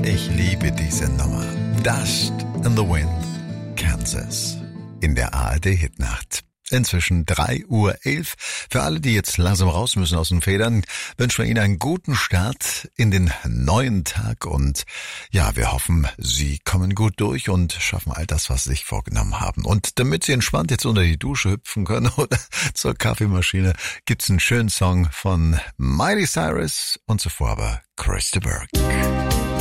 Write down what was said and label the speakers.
Speaker 1: Ich liebe diese Nummer. Dust in the Wind, Kansas. In der ARD-Hitnacht. Inzwischen 3:11 Uhr. Für alle, die jetzt langsam raus müssen aus den Federn, wünschen wir Ihnen einen guten Start in den neuen Tag. Und ja, wir hoffen, Sie kommen gut durch und schaffen all das, was Sie sich vorgenommen haben. Und damit Sie entspannt jetzt unter die Dusche hüpfen können oder zur Kaffeemaschine, gibt's einen schönen Song von Miley Cyrus und zuvor aber Chris de Burgh.